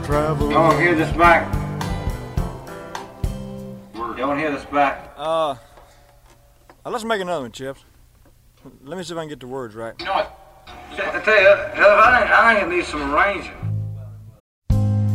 travel. You want to hear this back? You want to hear this back? Let's make another one, Chips. Let me see if I can get the words right. You know what? I tell you, I think it needs some arranging.